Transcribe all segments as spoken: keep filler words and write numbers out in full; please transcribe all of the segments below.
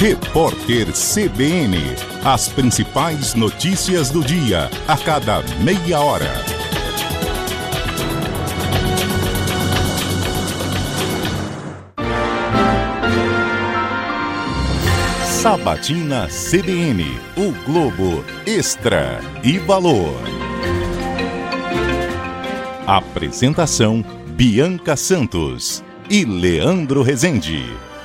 Repórter C B N. As principais notícias do dia, a cada meia hora. Sabatina C B N, o Globo Extra e Valor. Apresentação: Bianca Santos e Leandro Rezende.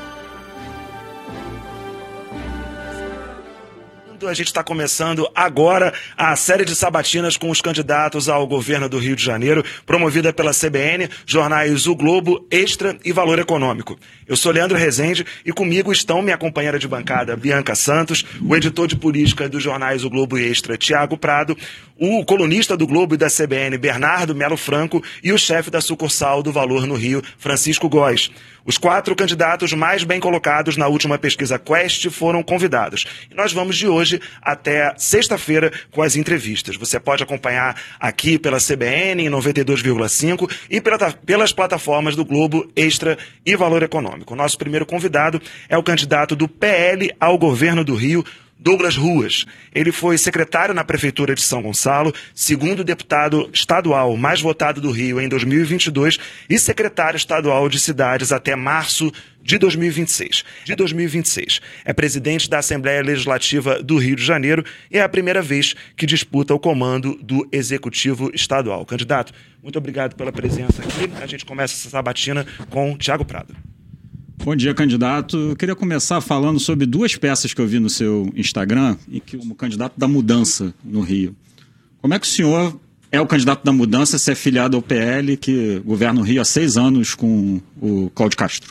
A gente está começando agora a série de sabatinas com os candidatos ao governo do Rio de Janeiro, promovida pela C B N, jornais O Globo, Extra e Valor Econômico. Eu sou Leandro Rezende e comigo estão minha companheira de bancada, Bianca Santos, o editor de política dos jornais O Globo e Extra, Tiago Prado, o colunista do Globo e da C B N, Bernardo Melo Franco, e o chefe da sucursal do Valor no Rio, Francisco Góes. Os quatro candidatos mais bem colocados na última pesquisa Quest foram convidados. E nós vamos de hoje até sexta-feira com as entrevistas. Você pode acompanhar aqui pela C B N em noventa e dois vírgula cinco e pela, pelas plataformas do Globo, Extra e Valor Econômico. O nosso primeiro convidado é o candidato do P L ao governo do Rio, Douglas Ruas. Ele foi secretário na Prefeitura de São Gonçalo, segundo deputado estadual mais votado do Rio em dois mil e vinte e dois e secretário estadual de cidades até março de dois mil e vinte e seis. De dois mil e vinte e seis. É presidente da Assembleia Legislativa do Rio de Janeiro e é a primeira vez que disputa o comando do Executivo Estadual. Candidato, muito obrigado pela presença aqui. A gente começa essa sabatina com o Tiago Prado. Bom dia, candidato. Eu queria começar falando sobre duas peças que eu vi no seu Instagram, e que como candidato da mudança no Rio. Como é que o senhor é o candidato da mudança, se é filiado ao P L, que governa o Rio há seis anos com o Cláudio Castro?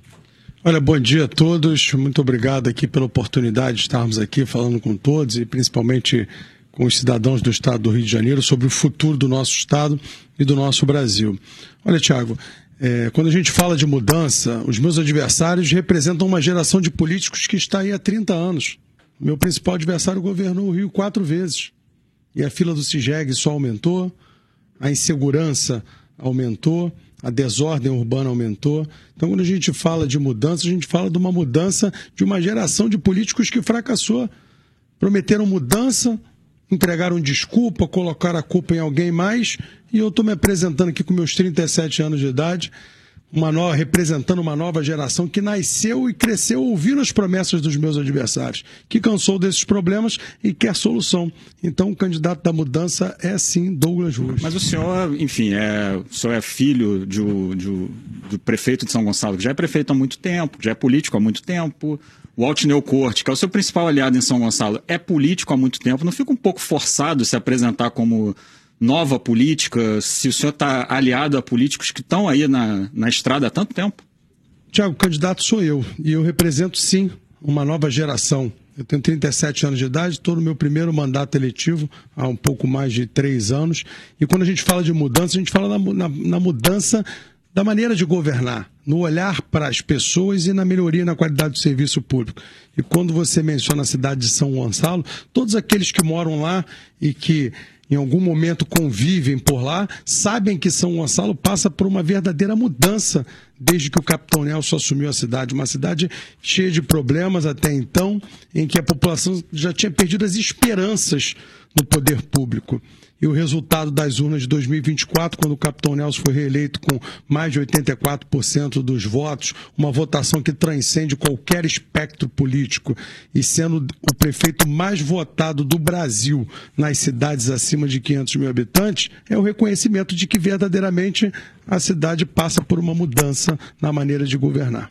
Olha, bom dia a todos. Muito obrigado aqui pela oportunidade de estarmos aqui falando com todos e principalmente com os cidadãos do estado do Rio de Janeiro sobre o futuro do nosso estado e do nosso Brasil. Olha, Tiago, É, quando a gente fala de mudança, os meus adversários representam uma geração de políticos que está aí há trinta anos. Meu principal adversário governou o Rio quatro vezes. E a fila do CIGEG só aumentou, a insegurança aumentou, a desordem urbana aumentou. Então, quando a gente fala de mudança, a gente fala de uma mudança de uma geração de políticos que fracassou. Prometeram mudança, entregaram desculpa, colocaram a culpa em alguém mais, e eu estou me apresentando aqui com meus trinta e sete anos de idade, uma nova, representando uma nova geração que nasceu e cresceu ouvindo as promessas dos meus adversários, que cansou desses problemas e quer solução. Então o candidato da mudança é sim Douglas Ruas. Mas o senhor, enfim, é, o senhor é filho de, de, do prefeito de São Gonçalo, que já é prefeito há muito tempo, já é político há muito tempo. O Altineu Corte, que é o seu principal aliado em São Gonçalo, é político há muito tempo. Não fica um pouco forçado se apresentar como nova política, se o senhor está aliado a políticos que estão aí na, na estrada há tanto tempo? Tiago, o candidato sou eu, e eu represento sim uma nova geração. Eu tenho trinta e sete anos de idade, estou no meu primeiro mandato eletivo há um pouco mais de três anos, e quando a gente fala de mudança, a gente fala na, na, na mudança da maneira de governar, no olhar para as pessoas e na melhoria na qualidade do serviço público. E quando você menciona a cidade de São Gonçalo, todos aqueles que moram lá e que em algum momento convivem por lá, sabem que São Gonçalo passa por uma verdadeira mudança desde que o capitão Nelson assumiu a cidade. Uma cidade cheia de problemas até então, em que a população já tinha perdido as esperanças no poder público. E o resultado das urnas de dois mil e vinte e quatro, quando o capitão Nelson foi reeleito com mais de oitenta e quatro por cento dos votos, uma votação que transcende qualquer espectro político, e sendo o prefeito mais votado do Brasil nas cidades acima de quinhentos mil habitantes, é o reconhecimento de que verdadeiramente a cidade passa por uma mudança na maneira de governar.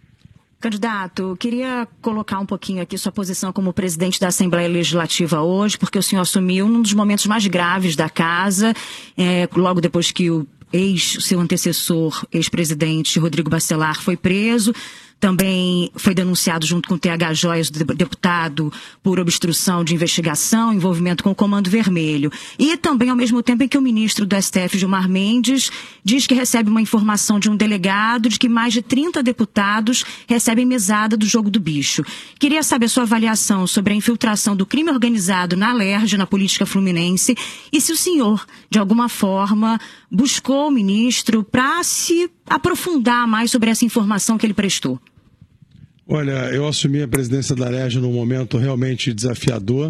Candidato, queria colocar um pouquinho aqui sua posição como presidente da Assembleia Legislativa hoje, porque o senhor assumiu num dos momentos mais graves da casa, é, logo depois que o ex, seu antecessor, ex-presidente Rodrigo Bacelar, foi preso. Também foi denunciado junto com o T H Joias, deputado, por obstrução de investigação, envolvimento com o Comando Vermelho. E também, ao mesmo tempo em que o ministro do S T F, Gilmar Mendes, diz que recebe uma informação de um delegado de que mais de trinta deputados recebem mesada do jogo do bicho. Queria saber sua avaliação sobre a infiltração do crime organizado na Alerj, na política fluminense, e se o senhor, de alguma forma, buscou o ministro para se aprofundar mais sobre essa informação que ele prestou. Olha, eu assumi a presidência da Alerj num momento realmente desafiador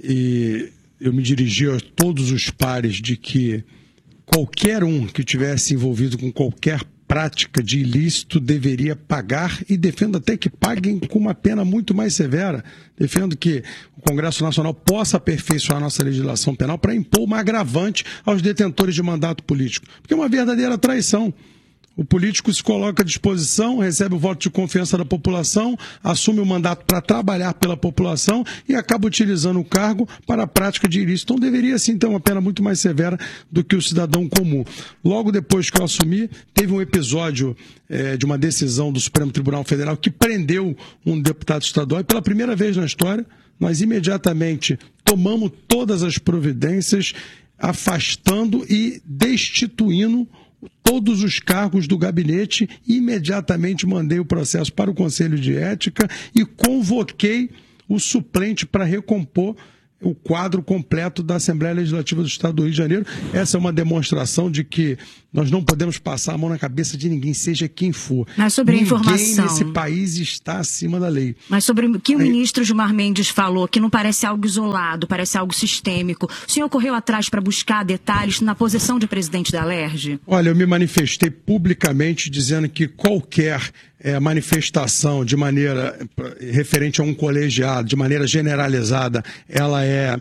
e eu me dirigi a todos os pares de que qualquer um que tivesse envolvido com qualquer prática de ilícito deveria pagar, e defendo até que paguem com uma pena muito mais severa. Defendo que o Congresso Nacional possa aperfeiçoar a nossa legislação penal para impor uma agravante aos detentores de mandato político, porque é uma verdadeira traição. O político se coloca à disposição, recebe o voto de confiança da população, assume o mandato para trabalhar pela população e acaba utilizando o cargo para a prática de ilícito. Então deveria sim ter uma pena muito mais severa do que o cidadão comum. Logo depois que eu assumi, teve um episódio é, de uma decisão do Supremo Tribunal Federal que prendeu um deputado estadual e pela primeira vez na história, nós imediatamente tomamos todas as providências, afastando e destituindo todos os cargos do gabinete. Imediatamente mandei o processo para o Conselho de Ética e convoquei o suplente para recompor o quadro completo da Assembleia Legislativa do Estado do Rio de Janeiro. Essa é uma demonstração de que nós não podemos passar a mão na cabeça de ninguém, seja quem for. Mas sobre a ninguém informação... nesse país está acima da lei. Mas sobre o que o Aí... ministro Gilmar Mendes falou, que não parece algo isolado, parece algo sistêmico. O senhor correu atrás para buscar detalhes na posição de presidente da Alerj? Olha, eu me manifestei publicamente dizendo que qualquer é, manifestação de maneira referente a um colegiado, de maneira generalizada, ela é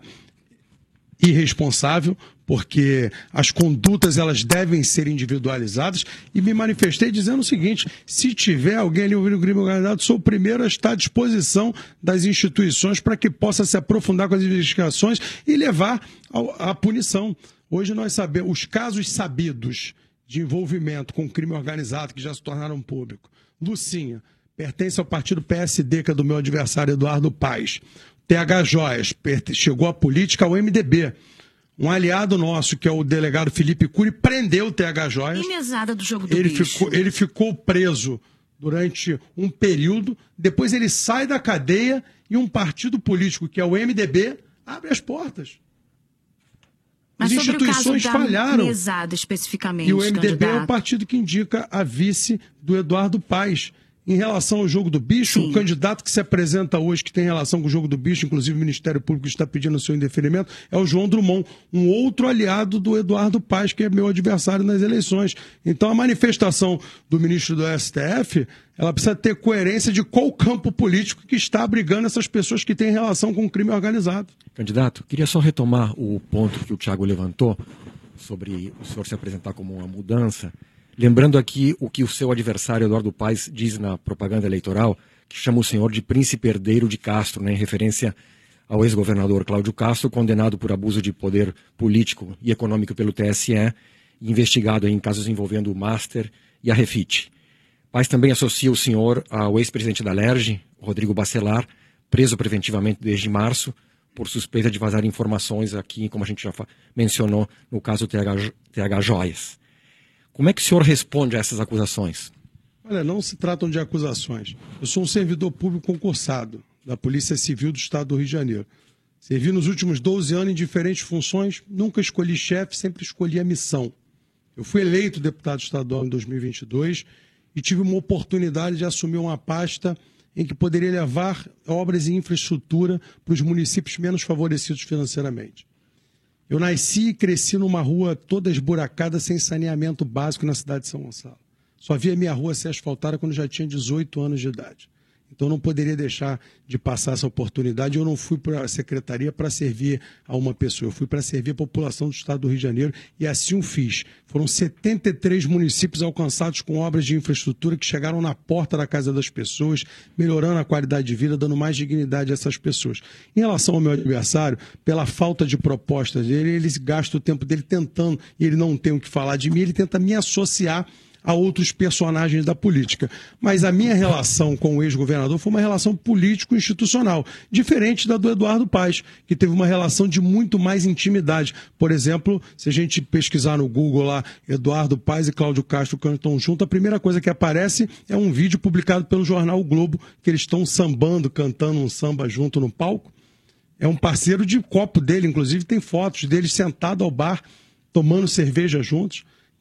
irresponsável, porque as condutas elas devem ser individualizadas, e me manifestei dizendo o seguinte: se tiver alguém ali ouvindo o crime organizado, sou o primeiro a estar à disposição das instituições para que possa se aprofundar com as investigações e levar à punição. Hoje nós sabemos, os casos sabidos de envolvimento com crime organizado que já se tornaram públicos. Lucinha pertence ao partido P S D, que é do meu adversário Eduardo Paes. T H Joias chegou à política ao M D B. Um aliado nosso, que é o delegado Felipe Cury, prendeu o T H Joias. E mesada do jogo do ele bicho? Ficou, ele ficou preso durante um período, depois ele sai da cadeia e um partido político, que é o M D B, abre as portas. Mas as sobre instituições o caso da falharam. mesada especificamente, E o M D B candidato. é o partido que indica a vice do Eduardo Paes. Em relação ao jogo do bicho, Sim. o candidato que se apresenta hoje, que tem relação com o jogo do bicho, inclusive o Ministério Público está pedindo o seu indeferimento, é o João Drummond, um outro aliado do Eduardo Paes, que é meu adversário nas eleições. Então a manifestação do ministro do S T F, ela precisa ter coerência de qual campo político que está abrigando essas pessoas que têm relação com o crime organizado. Candidato, queria só retomar o ponto que o Thiago levantou sobre o senhor se apresentar como uma mudança. Lembrando aqui o que o seu adversário Eduardo Paes diz na propaganda eleitoral, que chama o senhor de príncipe herdeiro de Castro, né, em referência ao ex-governador Cláudio Castro, condenado por abuso de poder político e econômico pelo T S E e investigado em casos envolvendo o Master e a Refit. Paes também associa o senhor ao ex-presidente da Alerj, Rodrigo Bacelar, preso preventivamente desde março, por suspeita de vazar informações aqui, como a gente já mencionou, no caso T H Joias. Como é que o senhor responde a essas acusações? Olha, não se tratam de acusações. Eu sou um servidor público concursado da Polícia Civil do Estado do Rio de Janeiro. Servi nos últimos doze anos em diferentes funções, nunca escolhi chefe, sempre escolhi a missão. Eu fui eleito deputado estadual em dois mil e vinte e dois e tive uma oportunidade de assumir uma pasta em que poderia levar obras e infraestrutura para os municípios menos favorecidos financeiramente. Eu nasci e cresci numa rua toda esburacada, sem saneamento básico na cidade de São Gonçalo. Só via minha rua ser asfaltada quando já tinha dezoito anos de idade. Então não poderia deixar de passar essa oportunidade. Eu não fui para a secretaria para servir a uma pessoa, eu fui para servir a população do estado do Rio de Janeiro e assim o fiz. Foram setenta e três municípios alcançados com obras de infraestrutura que chegaram na porta da casa das pessoas, melhorando a qualidade de vida, dando mais dignidade a essas pessoas. Em relação ao meu adversário, pela falta de propostas dele, ele gasta o tempo dele tentando, e ele não tem o que falar de mim, ele tenta me associar a outros personagens da política. Mas a minha relação com o ex-governador foi uma relação político-institucional, diferente da do Eduardo Paes, que teve uma relação de muito mais intimidade. Por exemplo, se a gente pesquisar no Google lá, Eduardo Paes e Cláudio Castro cantam junto, a primeira coisa que aparece é um vídeo publicado pelo jornal O Globo, que eles estão sambando, cantando um samba junto no palco. É um parceiro de copo dele, inclusive tem fotos deles sentados ao bar, tomando cerveja juntos.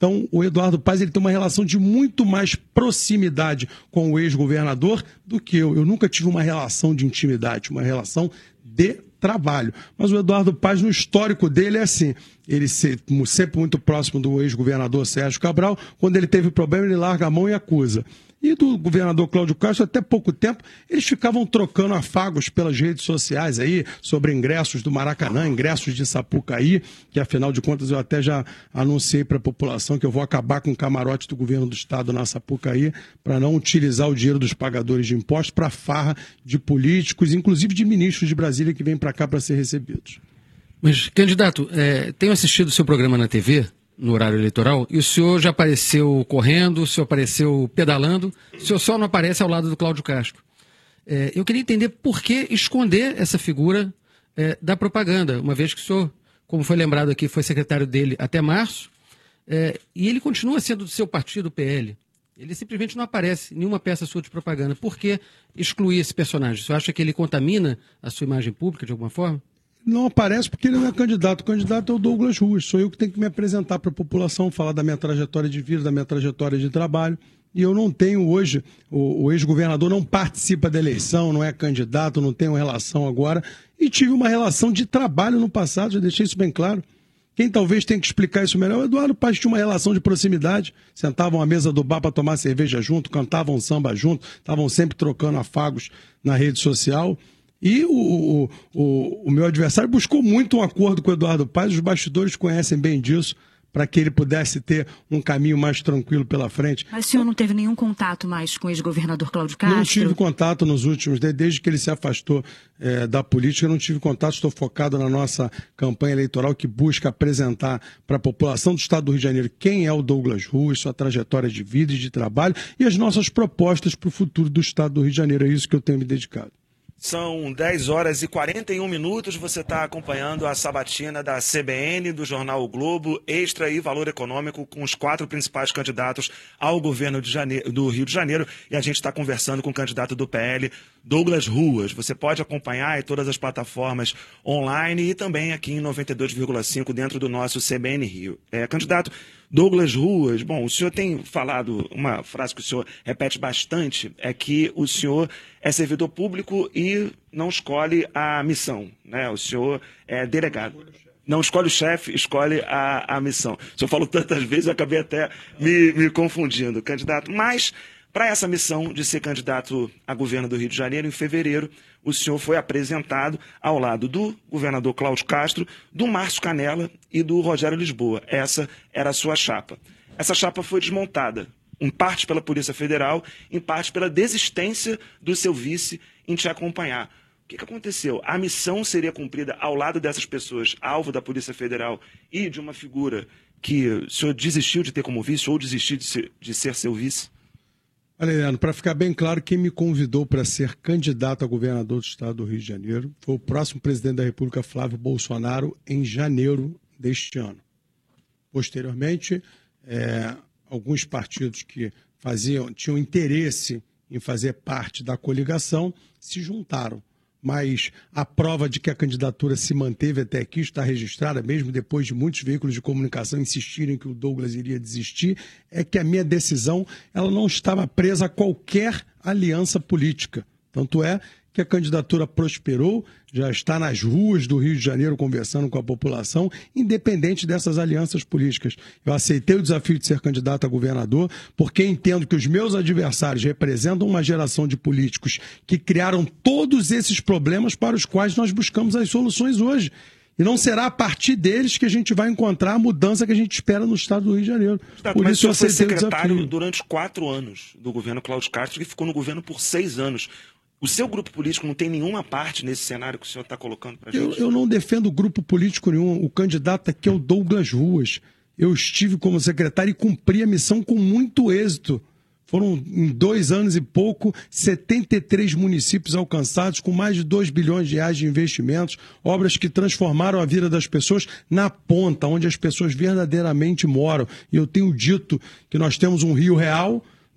Então, o Eduardo Paes ele tem uma relação de muito mais proximidade com o ex-governador do que eu. Eu nunca tive uma relação de intimidade, uma relação de trabalho. Mas o Eduardo Paes, no histórico dele, é assim. Ele sempre muito próximo do ex-governador Sérgio Cabral. Quando ele teve problema, ele larga a mão e acusa. E do governador Cláudio Castro, até pouco tempo, eles ficavam trocando afagos pelas redes sociais aí, sobre ingressos do Maracanã, ingressos de Sapucaí, que afinal de contas eu até já anunciei para a população que eu vou acabar com o camarote do governo do estado na Sapucaí, para não utilizar o dinheiro dos pagadores de impostos para farra de políticos, inclusive de ministros de Brasília que vêm para cá para ser recebidos. Mas, candidato, é, tenho assistido o seu programa na T V, no horário eleitoral, e o senhor já apareceu correndo, o senhor apareceu pedalando, o senhor só não aparece ao lado do Cláudio Castro. É, eu queria entender por que esconder essa figura é, da propaganda, uma vez que o senhor, como foi lembrado aqui, foi secretário dele até março, é, e ele continua sendo do seu partido, o P L. Ele simplesmente não aparece em nenhuma peça sua de propaganda. Por que excluir esse personagem? O senhor acha que ele contamina a sua imagem pública de alguma forma? Não aparece porque ele não é candidato. O candidato é o Douglas Ruas. Sou eu que tenho que me apresentar para a população, falar da minha trajetória de vida, da minha trajetória de trabalho. E eu não tenho hoje, o, o ex-governador não participa da eleição, não é candidato, não tenho relação agora. E tive uma relação de trabalho no passado, já deixei isso bem claro. Quem talvez tenha que explicar isso melhor, o Eduardo Paes tinha uma relação de proximidade. Sentavam à mesa do bar para tomar cerveja junto, cantavam samba junto, estavam sempre trocando afagos na rede social. E o, o, o, o meu adversário buscou muito um acordo com o Eduardo Paes, os bastidores conhecem bem disso, para que ele pudesse ter um caminho mais tranquilo pela frente. Mas o senhor não teve nenhum contato mais com o ex-governador Cláudio Castro? Não tive contato nos últimos, desde que ele se afastou é, da política, não tive contato, estou focado na nossa campanha eleitoral que busca apresentar para a população do estado do Rio de Janeiro quem é o Douglas Ruas, sua trajetória de vida e de trabalho e as nossas propostas para o futuro do estado do Rio de Janeiro. É isso que eu tenho me dedicado. São dez horas e quarenta e um minutos, você está acompanhando a sabatina da C B N, do jornal O Globo, Extra e Valor Econômico, com os quatro principais candidatos ao governo de Janeiro, do Rio de Janeiro, e a gente está conversando com o candidato do P L, Douglas Ruas. Você pode acompanhar em todas as plataformas online e também aqui em noventa e dois vírgula cinco dentro do nosso C B N Rio. É, candidato Douglas Ruas, bom, o senhor tem falado, uma frase que o senhor repete bastante, é que o senhor é servidor público e não escolhe a missão, né? O senhor é delegado. Não escolhe o chefe, escolhe a, a missão. O senhor falou tantas vezes, eu acabei até me, me confundindo, candidato. Mas, para essa missão de ser candidato a governo do Rio de Janeiro, em fevereiro, o senhor foi apresentado ao lado do governador Cláudio Castro, do Márcio Canella e do Rogério Lisboa. Essa era a sua chapa. Essa chapa foi desmontada, em parte pela Polícia Federal, em parte pela desistência do seu vice em te acompanhar. O que, que aconteceu? A missão seria cumprida ao lado dessas pessoas, alvo da Polícia Federal e de uma figura que o senhor desistiu de ter como vice ou desistiu de ser, de ser seu vice? Olha, Leandro, para ficar bem claro, quem me convidou para ser candidato a governador do estado do Rio de Janeiro foi o próximo presidente da República, Flávio Bolsonaro, em janeiro deste ano. Posteriormente, é, alguns partidos que faziam, tinham interesse em fazer parte da coligação se juntaram. Mas a prova de que a candidatura se manteve até aqui, está registrada, mesmo depois de muitos veículos de comunicação insistirem que o Douglas iria desistir, é que a minha decisão ela não estava presa a qualquer aliança política. Tanto é que a candidatura prosperou, já está nas ruas do Rio de Janeiro conversando com a população, independente dessas alianças políticas. Eu aceitei o desafio de ser candidato a governador, porque entendo que os meus adversários representam uma geração de políticos que criaram todos esses problemas para os quais nós buscamos as soluções hoje. E não será a partir deles que a gente vai encontrar a mudança que a gente espera no estado do Rio de Janeiro. Por Mas isso eu aceitei o desafio. Secretário durante quatro anos do governo Cláudio Castro, que ficou no governo por seis anos. O seu grupo político não tem nenhuma parte nesse cenário que o senhor está colocando para a gente? Eu, eu não defendo grupo político nenhum. O candidato aqui é o Douglas Ruas. Eu estive como secretário e cumpri a missão com muito êxito. Foram, em dois anos e pouco, setenta e três municípios alcançados, com mais de dois bilhões de reais de investimentos, obras que transformaram a vida das pessoas na ponta, onde as pessoas verdadeiramente moram. E eu tenho dito que nós temos um Rio real,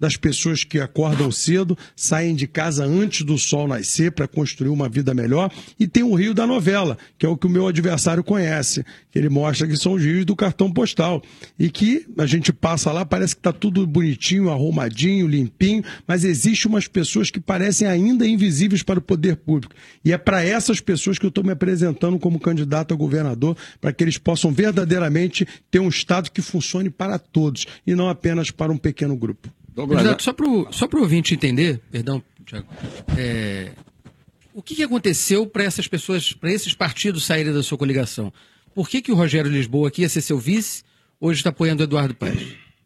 das pessoas que acordam cedo, saem de casa antes do sol nascer para construir uma vida melhor. E tem o rio da novela, que é o que o meu adversário conhece, que ele mostra que são os rios do cartão postal. E que a gente passa lá, parece que está tudo bonitinho, arrumadinho, limpinho, mas existe umas pessoas que parecem ainda invisíveis para o poder público. E é para essas pessoas que eu estou me apresentando como candidato a governador, para que eles possam verdadeiramente ter um Estado que funcione para todos e não apenas para um pequeno grupo. Candidato, só para o só para o ouvinte entender, perdão, Thiago, é, o que, que aconteceu para essas pessoas, para esses partidos saírem da sua coligação? Por que, que o Rogério Lisboa, que ia ser seu vice, hoje está apoiando o Eduardo Paes?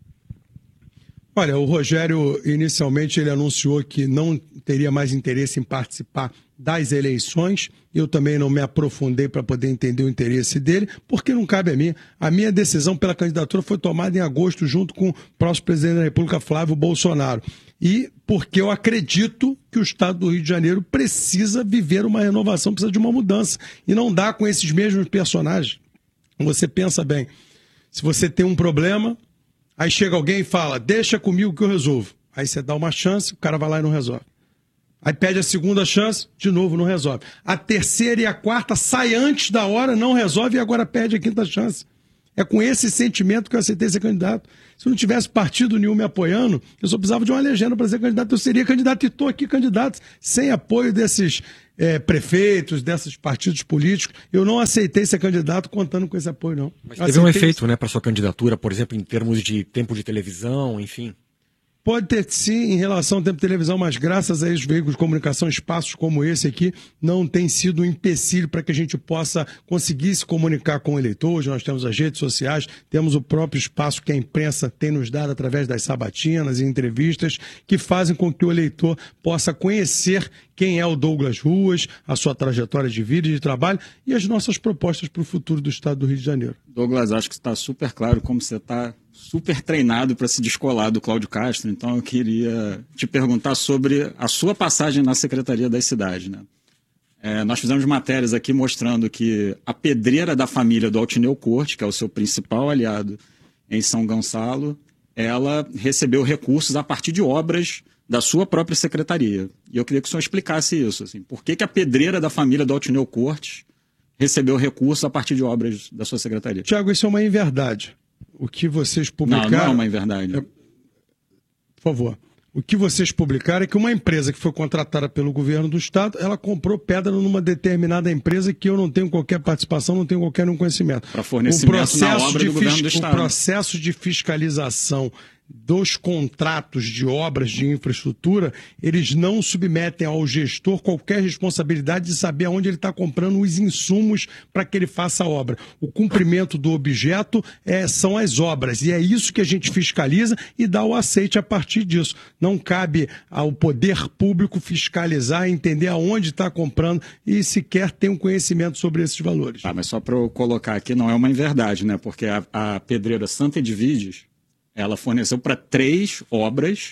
Olha, o Rogério, inicialmente, ele anunciou que não teria mais interesse em participar das eleições. Eu também não me aprofundei para poder entender o interesse dele, porque não cabe a mim. A minha decisão pela candidatura foi tomada em agosto, junto com o próximo presidente da República, Flávio Bolsonaro. E porque eu acredito que o Estado do Rio de Janeiro precisa viver uma renovação, precisa de uma mudança. E não dá com esses mesmos personagens. Você pensa bem, se você tem um problema, aí chega alguém e fala, deixa comigo que eu resolvo. Aí você dá uma chance, o cara vai lá e não resolve. Aí pede a segunda chance, de novo não resolve. A terceira e a quarta sai antes da hora, não resolve e agora perde a quinta chance. É com esse sentimento que eu aceitei ser candidato. Se eu não tivesse partido nenhum me apoiando, eu só precisava de uma legenda para ser candidato. Eu seria candidato e estou aqui candidato, sem apoio desses é, prefeitos, desses partidos políticos. Eu não aceitei ser candidato contando com esse apoio, não. Mas teve um efeito, né, para sua candidatura, por exemplo, em termos de tempo de televisão, enfim... Pode ter sim em relação ao tempo de televisão, mas graças a esses veículos de comunicação, espaços como esse aqui, não tem sido um empecilho para que a gente possa conseguir se comunicar com o eleitor. Hoje nós temos as redes sociais, temos o próprio espaço que a imprensa tem nos dado através das sabatinas e entrevistas, que fazem com que o eleitor possa conhecer quem é o Douglas Ruas, a sua trajetória de vida e de trabalho e as nossas propostas para o futuro do Estado do Rio de Janeiro. Douglas, acho que está super claro como você está super treinado para se descolar do Cláudio Castro, então eu queria te perguntar sobre a sua passagem na Secretaria das Cidades, né? É, nós fizemos matérias aqui mostrando que a pedreira da família do Altineu Corte, que é o seu principal aliado em São Gonçalo, ela recebeu recursos a partir de obras da sua própria secretaria. E eu queria que o senhor explicasse isso. Assim, por que, que a pedreira da família do Altineu Corte recebeu recursos a partir de obras da sua secretaria? Tiago, isso é uma inverdade. O que vocês publicaram... Não, não é uma inverdade. É... Por favor. O que vocês publicaram é que uma empresa que foi contratada pelo governo do Estado, ela comprou pedra numa determinada empresa que eu não tenho qualquer participação, não tenho qualquer conhecimento. Para fornecimento na obra do governo do Estado. O processo de fiscalização dos contratos de obras de infraestrutura, eles não submetem ao gestor qualquer responsabilidade de saber aonde ele está comprando os insumos para que ele faça a obra. O cumprimento do objeto é, são as obras, e é isso que a gente fiscaliza e dá o aceite a partir disso. Não cabe ao poder público fiscalizar, entender aonde está comprando e sequer ter um conhecimento sobre esses valores. Ah, mas só para eu colocar aqui, não é uma inverdade, né? Porque a, a pedreira Santa Edviges, ela forneceu para três obras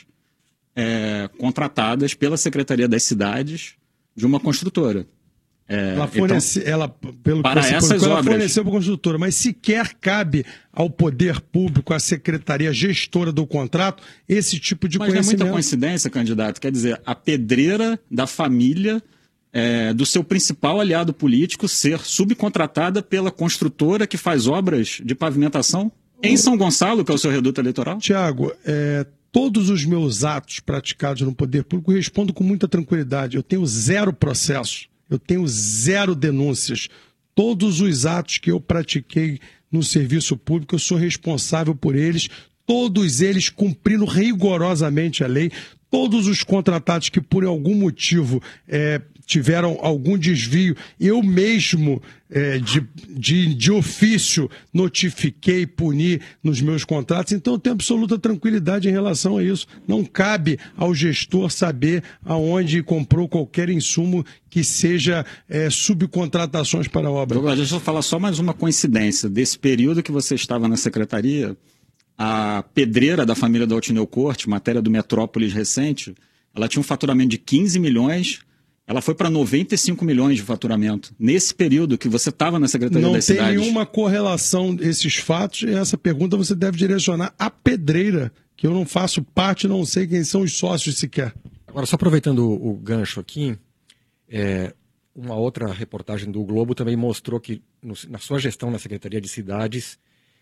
é, contratadas pela Secretaria das Cidades de uma construtora. É, ela fornece, então, ela, pelo para que você essas publicou, ela obras, forneceu para a construtora, mas sequer cabe ao poder público, à secretaria gestora do contrato, esse tipo de mas conhecimento. Mas não é muita coincidência, candidato. Quer dizer, a pedreira da família é, do seu principal aliado político ser subcontratada pela construtora que faz obras de pavimentação em São Gonçalo, que é o seu reduto eleitoral? Tiago, é, todos os meus atos praticados no poder público eu respondo com muita tranquilidade. Eu tenho zero processos, eu tenho zero denúncias. Todos os atos que eu pratiquei no serviço público, eu sou responsável por eles, todos eles cumprindo rigorosamente a lei. Todos os contratados que por algum motivo é, tiveram algum desvio, eu mesmo é, de, de, de ofício notifiquei, puni nos meus contratos, então eu tenho absoluta tranquilidade em relação a isso. Não cabe ao gestor saber aonde comprou qualquer insumo que seja é, subcontratações para a obra. Douglas, deixa eu falar só mais uma coincidência. Desse período que você estava na secretaria, a pedreira da família do Altineu Corte, matéria do Metrópolis recente, ela tinha um faturamento de quinze milhões Ela foi para noventa e cinco milhões de faturamento. Nesse período que você estava na Secretaria das Cidades. Não tem nenhuma correlação esses fatos, e essa pergunta você deve direcionar à Pedreira, que eu não faço parte, não sei quem são os sócios sequer. Agora, só aproveitando o, o gancho aqui, é, uma outra reportagem do Globo também mostrou que no, na sua gestão na Secretaria de Cidades,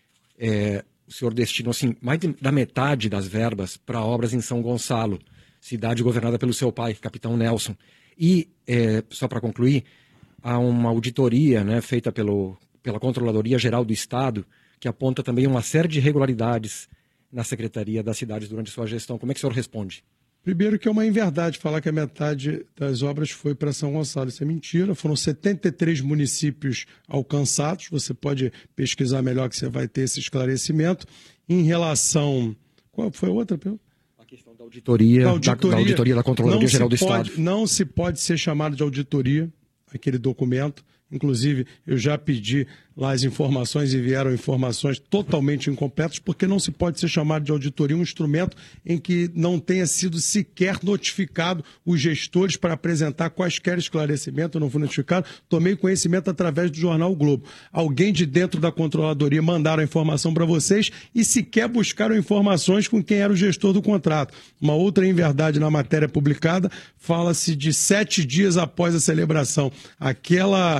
é, o senhor destinou assim, mais de, da metade das verbas para obras em São Gonçalo, cidade governada pelo seu pai, Capitão Nelson. E, é, só para concluir, há uma auditoria, né, feita pelo, pela Controladoria Geral do Estado, que aponta também uma série de irregularidades na Secretaria das Cidades durante sua gestão. Como é que o senhor responde? Primeiro que é uma inverdade falar que a metade das obras foi para São Gonçalo. Isso é mentira. Foram setenta e três municípios alcançados. Você pode pesquisar melhor que você vai ter esse esclarecimento. Em relação... Qual foi a outra pergunta? Da auditoria, da auditoria, da, da, auditoria da Controladoria Geral do pode, Estado. Não se pode ser chamado de auditoria aquele documento. Inclusive, eu já pedi lá as informações e vieram informações totalmente incompletas, porque não se pode ser chamado de auditoria um instrumento em que não tenha sido sequer notificado os gestores para apresentar quaisquer esclarecimentos. Eu não fui notificado, tomei conhecimento através do jornal o Globo. Alguém de dentro da controladoria mandaram a informação para vocês e sequer buscaram informações com quem era o gestor do contrato. Uma outra inverdade na matéria publicada, fala-se de sete dias após a celebração. Aquela...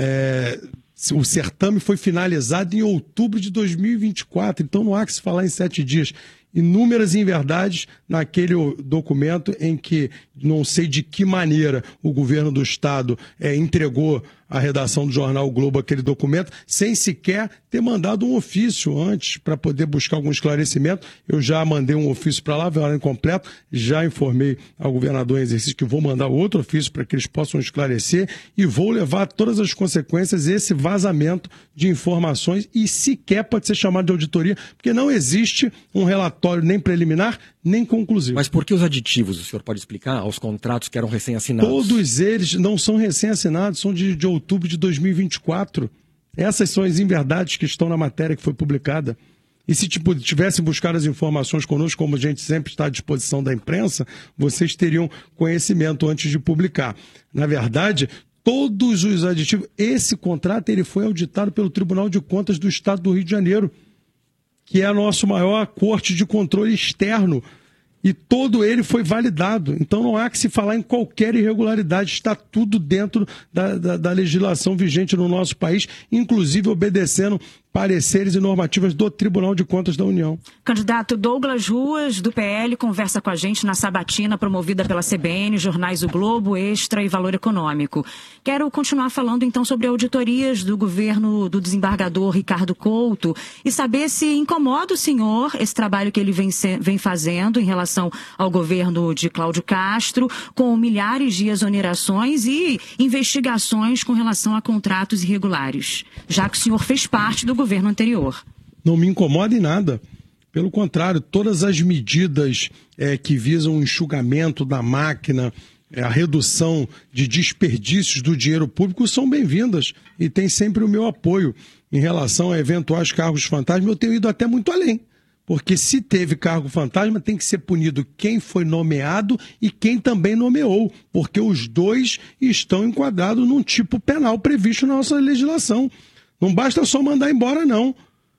É, o certame foi finalizado em outubro de dois mil e vinte e quatro, então não há que se falar em sete dias. Inúmeras inverdades naquele documento em que, não sei de que maneira, o governo do Estado é, entregou à redação do jornal o Globo aquele documento, sem sequer ter mandado um ofício antes para poder buscar algum esclarecimento. Eu já mandei um ofício para lá, veio incompleto, já informei ao governador em exercício que vou mandar outro ofício para que eles possam esclarecer e vou levar todas as consequências esse vazamento de informações e sequer pode ser chamado de auditoria, porque não existe um relatório nem preliminar, nem conclusivo. Mas por que os aditivos, o senhor pode explicar, aos contratos que eram recém-assinados? Todos eles não são recém-assinados, são de, de outubro de dois mil e vinte e quatro. Essas são as inverdades que estão na matéria que foi publicada. E se tipo, tivessem buscado as informações conosco, como a gente sempre está à disposição da imprensa, vocês teriam conhecimento antes de publicar. Na verdade, todos os aditivos... Esse contrato ele foi auditado pelo Tribunal de Contas do Estado do Rio de Janeiro, que é a nossa maior corte de controle externo. E todo ele foi validado. Então não há que se falar em qualquer irregularidade. Está tudo dentro da, da, da legislação vigente no nosso país, inclusive obedecendo pareceres e normativas do Tribunal de Contas da União. Candidato Douglas Ruas, do P L, conversa com a gente na sabatina promovida pela C B N, jornais O Globo, Extra e Valor Econômico. Quero continuar falando então sobre auditorias do governo do desembargador Ricardo Couto e saber se incomoda o senhor esse trabalho que ele vem, se, vem fazendo em relação ao governo de Cláudio Castro, com milhares de exonerações e investigações com relação a contratos irregulares, já que o senhor fez parte do governo governo anterior. Não me incomoda em nada. Pelo contrário, todas as medidas é, que visam o enxugamento da máquina, é, a redução de desperdícios do dinheiro público são bem-vindas e tem sempre o meu apoio. Em relação a eventuais cargos fantasma, eu tenho ido até muito além. Porque se teve cargo fantasma, tem que ser punido quem foi nomeado e quem também nomeou, porque os dois estão enquadrados num tipo penal previsto na nossa legislação. Não basta só mandar embora, não.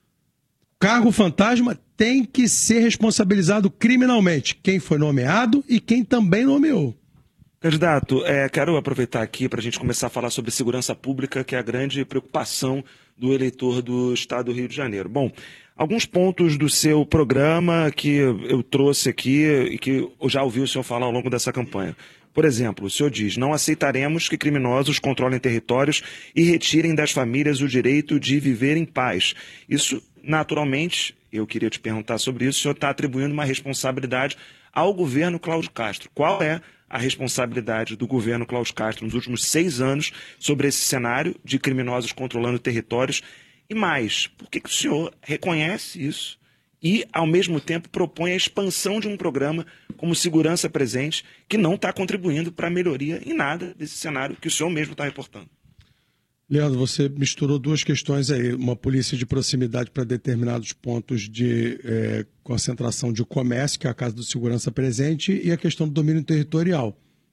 Cargo fantasma tem que ser responsabilizado criminalmente. Quem foi nomeado e quem também nomeou. Candidato, é, quero aproveitar aqui para a gente começar a falar sobre segurança pública, que é a grande preocupação do eleitor do Estado do Rio de Janeiro. Bom, alguns pontos do seu programa que eu trouxe aqui e que eu já ouvi o senhor falar ao longo dessa campanha. Por exemplo, o senhor diz: não aceitaremos que criminosos controlem territórios e retirem das famílias o direito de viver em paz. Isso, naturalmente, eu queria te perguntar sobre isso, o senhor está atribuindo uma responsabilidade ao governo Cláudio Castro. Qual é a responsabilidade do governo Cláudio Castro nos últimos seis anos sobre esse cenário de criminosos controlando territórios? E mais, por que que o senhor reconhece isso e, ao mesmo tempo, propõe a expansão de um programa como Segurança Presente, que não está contribuindo para a melhoria em nada desse cenário que o senhor mesmo está reportando? Leandro, você misturou duas questões aí. Uma polícia de proximidade para determinados pontos de é, concentração de comércio, que é a casa do Segurança Presente, e a questão do domínio territorial.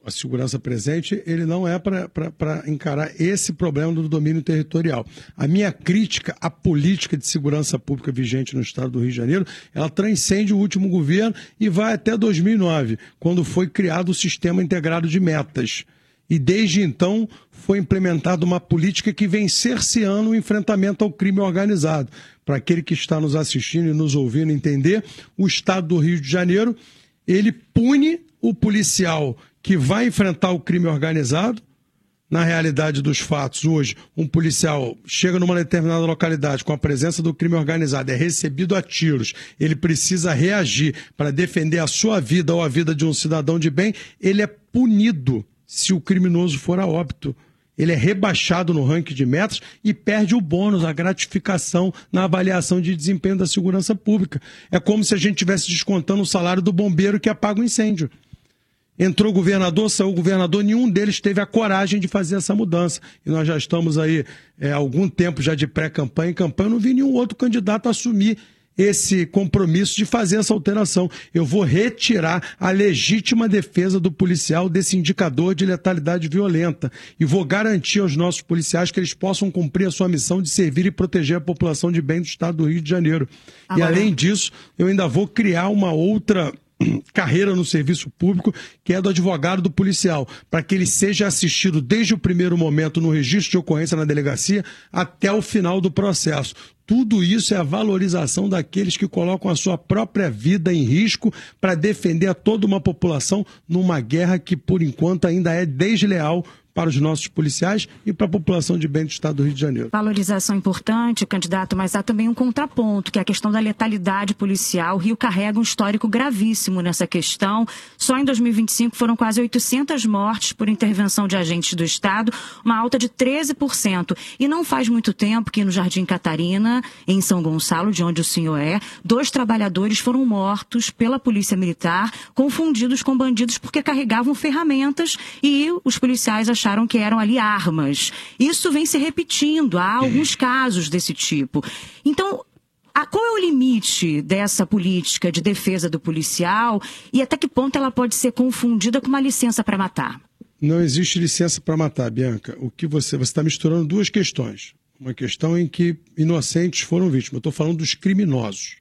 a segurança presente, ele não é para encarar esse problema do domínio territorial. A minha crítica à política de segurança pública vigente no estado do Rio de Janeiro, ela transcende o último governo e vai até dois mil e nove, quando foi criado o Sistema Integrado de Metas. E desde então foi implementada uma política que vem cerceando o enfrentamento ao crime organizado. Para aquele que está nos assistindo e nos ouvindo entender, o estado do Rio de Janeiro, ele pune o policial que vai enfrentar o crime organizado. Na realidade dos fatos, hoje, um policial chega numa determinada localidade com a presença do crime organizado, é recebido a tiros, ele precisa reagir para defender a sua vida ou a vida de um cidadão de bem, ele é punido se o criminoso for a óbito. Ele é rebaixado no ranking de metas e perde o bônus, a gratificação na avaliação de desempenho da segurança pública. É como se a gente estivesse descontando o salário do bombeiro que apaga o incêndio. Entrou o governador, saiu o governador, nenhum deles teve a coragem de fazer essa mudança. E nós já estamos aí há é, algum tempo já de pré-campanha e campanha, eu não vi nenhum outro candidato assumir esse compromisso de fazer essa alteração. Eu vou retirar a legítima defesa do policial desse indicador de letalidade violenta e vou garantir aos nossos policiais que eles possam cumprir a sua missão de servir e proteger a população de bem do estado do Rio de Janeiro. Agora... E além disso, eu ainda vou criar uma outra carreira no serviço público, que é do advogado do policial, para que ele seja assistido desde o primeiro momento no registro de ocorrência na delegacia até o final do processo. Tudo isso é a valorização daqueles que colocam a sua própria vida em risco para defender a toda uma população numa guerra que, por enquanto, ainda é desleal para os nossos policiais e para a população de bem do estado do Rio de Janeiro. Valorização importante, candidato, mas há também um contraponto, que é a questão da letalidade policial. O Rio carrega um histórico gravíssimo nessa questão. Só em dois mil e vinte e cinco foram quase oitocentas mortes por intervenção de agentes do Estado, uma alta de treze por cento. E não faz muito tempo que no Jardim Catarina, em São Gonçalo, de onde o senhor é, dois trabalhadores foram mortos pela Polícia Militar, confundidos com bandidos porque carregavam ferramentas e os policiais acharam acharam que eram ali armas. Isso vem se repetindo, há alguns casos desse tipo. Então, a, qual é o limite dessa política de defesa do policial e até que ponto ela pode ser confundida com uma licença para matar? Não existe licença para matar, Bianca. O que você você está misturando duas questões. Uma questão em que inocentes foram vítimas. Eu estou falando dos criminosos.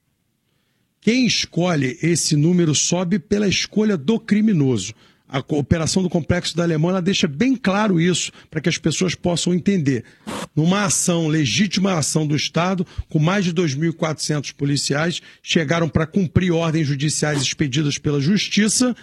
Quem escolhe esse número sobe pela escolha do criminoso. A operação do Complexo da Alemanha deixa bem claro isso, para que as pessoas possam entender. Numa ação, legítima ação do Estado, com mais de dois mil e quatrocentos policiais, chegaram para cumprir ordens judiciais expedidas pela Justiça,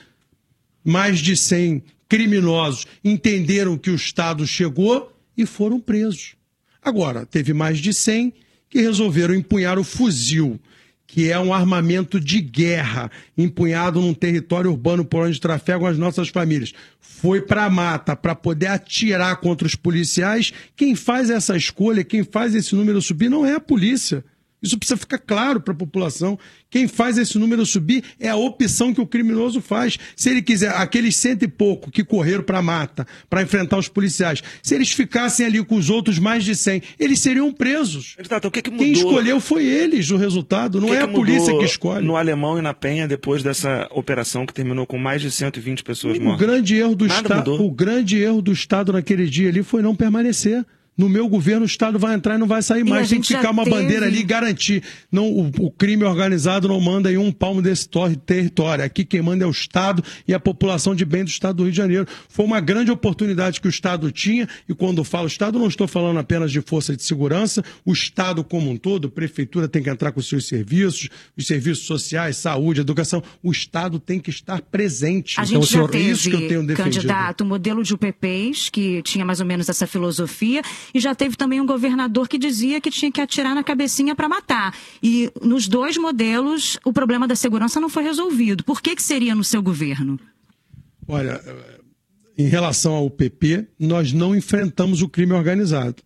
mais de cem criminosos entenderam que o Estado chegou e foram presos. Agora, teve mais de cem que resolveram empunhar o fuzil, que é um armamento de guerra empunhado num território urbano por onde trafegam as nossas famílias. Foi para a mata para poder atirar contra os policiais. Quem faz essa escolha, quem faz esse número subir não é a polícia. Isso precisa ficar claro para a população. Quem faz esse número subir é a opção que o criminoso faz. Se ele quiser, aqueles cento e pouco que correram para a mata para enfrentar os policiais, se eles ficassem ali com os outros mais de cem, eles seriam presos. Então, o que que mudou? Quem escolheu foi eles o resultado, não que é que a polícia mudou que escolhe. No Alemão e na Penha, depois dessa operação que terminou com mais de cento e vinte pessoas o mortas. Grande erro do Nada esta... mudou. O grande erro do Estado naquele dia ali foi não permanecer. No meu governo, o Estado vai entrar e não vai sair mais. Tem que ficar uma teve... bandeira ali e garantir. Não, o, o crime organizado não manda em um palmo desse território. Aqui quem manda é o Estado e a população de bem do Estado do Rio de Janeiro. Foi uma grande oportunidade que o Estado tinha, e quando eu falo Estado, não estou falando apenas de força de segurança. O Estado como um todo, a Prefeitura tem que entrar com os seus serviços, os serviços sociais, saúde, educação. O Estado tem que estar presente. A Então, gente já teve, isso que eu tenho defendido. Candidato, o modelo de U P Ps, que tinha mais ou menos essa filosofia. E já teve também um governador que dizia que tinha que atirar na cabecinha para matar. E nos dois modelos, o problema da segurança não foi resolvido. Por que que seria no seu governo? Olha, em relação ao U P P, nós não enfrentamos o crime organizado.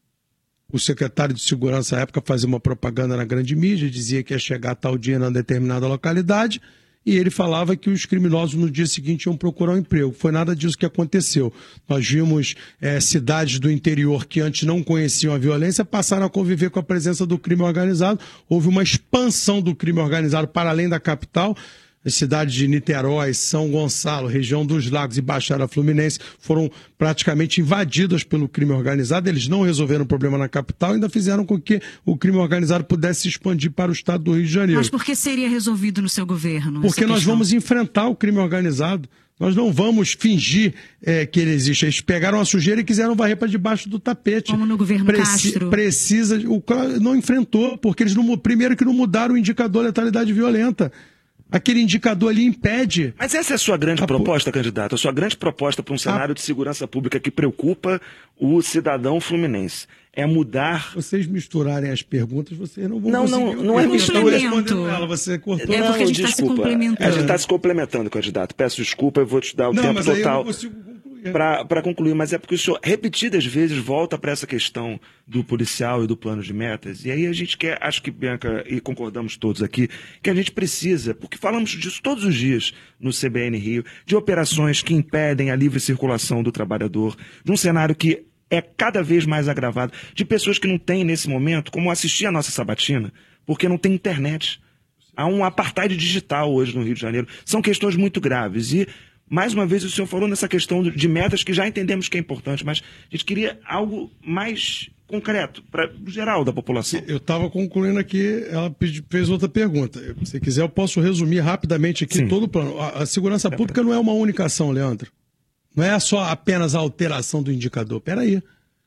O secretário de Segurança, na época, fazia uma propaganda na grande mídia, dizia que ia chegar a tal dia na determinada localidade, e ele falava que os criminosos no dia seguinte iam procurar um emprego. Foi nada disso que aconteceu. Nós vimos é, cidades do interior que antes não conheciam a violência passaram a conviver com a presença do crime organizado. Houve uma expansão do crime organizado para além da capital. As cidades de Niterói, São Gonçalo, região dos Lagos e Baixada Fluminense foram praticamente invadidas pelo crime organizado. Eles não resolveram o problema na capital, ainda fizeram com que o crime organizado pudesse se expandir para o estado do Rio de Janeiro. Mas por que seria resolvido no seu governo? Porque nós vamos enfrentar o crime organizado. Nós não vamos fingir é, que ele existe. Eles pegaram a sujeira e quiseram varrer para debaixo do tapete. Como no governo Preci Castro. Precisa, o não enfrentou, porque eles não, primeiro que não mudaram o indicador de letalidade violenta. Aquele indicador ali impede. Mas essa é a sua grande a proposta, candidato? A sua grande proposta para um cenário a... de segurança pública que preocupa o cidadão fluminense é mudar... Vocês misturarem as perguntas, vocês não vão não, conseguir... Não, não, não é mistura. Ela, você cortou. É porque não, a gente está se complementando. A gente está se complementando, candidato. Peço desculpa, eu vou te dar o não, tempo mas total. Aí eu não consigo concluir. Para concluir, mas é porque o senhor repetidas vezes volta para essa questão do policial e do plano de metas, e aí a gente quer, acho que, Bianca, e concordamos todos aqui, que a gente precisa, porque falamos disso todos os dias no C B N Rio, de operações que impedem a livre circulação do trabalhador, de um cenário que é cada vez mais agravado, de pessoas que não têm nesse momento como assistir a nossa sabatina, porque não tem internet. Há um apartheid digital hoje no Rio de Janeiro. São questões muito graves e mais uma vez, o senhor falou nessa questão de metas que já entendemos que é importante, mas a gente queria algo mais concreto, para o geral da população. Eu estava concluindo aqui, ela fez outra pergunta. Se quiser, eu posso resumir rapidamente aqui Sim. todo o plano. A, a segurança é pública pra... não é uma única ação, Leandro. Não é só apenas a alteração do indicador. Espera aí.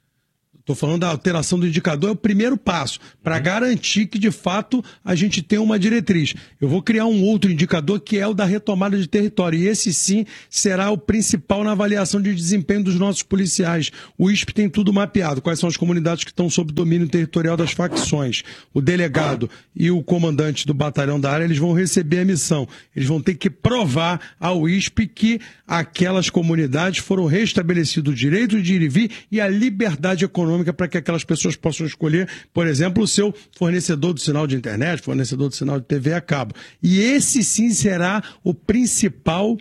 Estou falando da alteração do indicador, é o primeiro passo, para uhum. garantir que, de fato, a gente tem uma diretriz. Eu vou criar um outro indicador, que é o da retomada de território. E esse, sim, será o principal na avaliação de desempenho dos nossos policiais. O I S P tem tudo mapeado. Quais são as comunidades que estão sob domínio territorial das facções. O delegado e o comandante do batalhão da área, eles vão receber a missão. Eles vão ter que provar ao I S P que aquelas comunidades foram restabelecido o direito de ir e vir e a liberdade econômica para que aquelas pessoas possam escolher, por exemplo, o seu fornecedor do sinal de internet, fornecedor do sinal de T V a cabo. E esse sim será o principal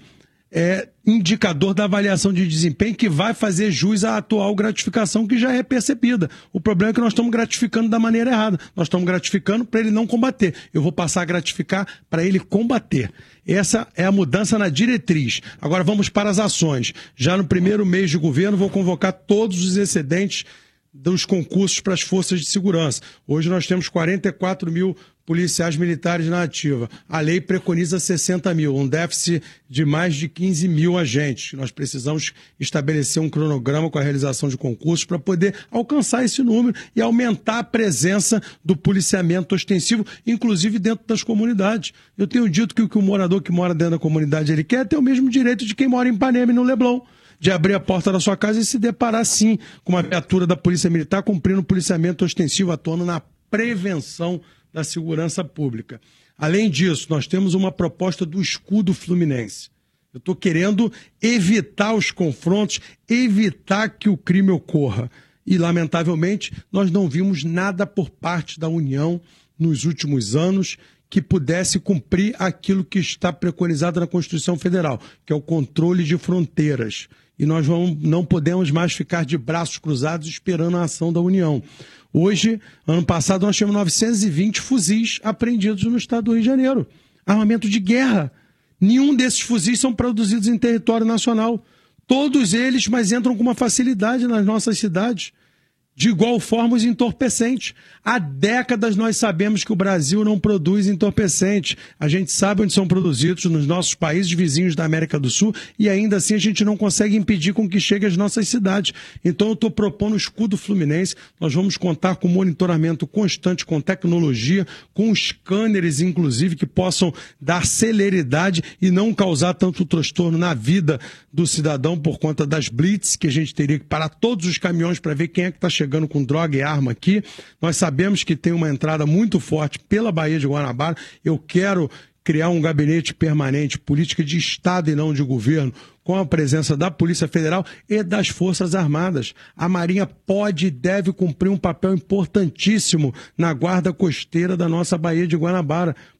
é, indicador da avaliação de desempenho que vai fazer jus à atual gratificação que já é percebida. O problema é que nós estamos gratificando da maneira errada. Nós estamos gratificando para ele não combater. Eu vou passar a gratificar para ele combater. Essa é a mudança na diretriz. Agora vamos para as ações. Já no primeiro mês de governo, vou convocar todos os excedentes dos concursos para as forças de segurança. Hoje nós temos quarenta e quatro mil policiais militares na ativa. A lei preconiza sessenta mil, um déficit de mais de quinze mil agentes. Nós precisamos estabelecer um cronograma com a realização de concursos para poder alcançar esse número e aumentar a presença do policiamento ostensivo, inclusive dentro das comunidades. Eu tenho dito que o que o morador que mora dentro da comunidade ele quer é ter o mesmo direito de quem mora em Ipanema e no Leblon, de abrir a porta da sua casa e se deparar, sim, com uma viatura da Polícia Militar cumprindo o policiamento ostensivo, atuando na prevenção da segurança pública. Além disso, nós temos uma proposta do escudo fluminense. Eu estou querendo evitar os confrontos, evitar que o crime ocorra. E, lamentavelmente, nós não vimos nada por parte da União nos últimos anos que pudesse cumprir aquilo que está preconizado na Constituição Federal, que é o controle de fronteiras. E nós vamos, não podemos mais ficar de braços cruzados esperando a ação da União. Hoje, ano passado, nós tivemos novecentos e vinte fuzis apreendidos no estado do Rio de Janeiro. Armamento de guerra. Nenhum desses fuzis são produzidos em território nacional. Todos eles, mas entram com uma facilidade nas nossas cidades. De igual forma, os entorpecentes. Há décadas nós sabemos que o Brasil não produz entorpecentes. A gente sabe onde são produzidos, nos nossos países vizinhos da América do Sul, e ainda assim a gente não consegue impedir com que chegue às nossas cidades. Então eu estou propondo o escudo fluminense. Nós vamos contar com monitoramento constante, com tecnologia, com scanners, inclusive, que possam dar celeridade e não causar tanto transtorno na vida do cidadão por conta das blitz, que a gente teria que parar todos os caminhões para ver quem é que está chegando com droga e arma aqui. Nós sabemos que tem uma entrada muito forte pela Baía de Guanabara. Eu quero criar um gabinete permanente, política de Estado e não de governo, com a presença da Polícia Federal e das Forças Armadas. A Marinha pode e deve cumprir um papel importantíssimo na guarda costeira da nossa Baía de Guanabara.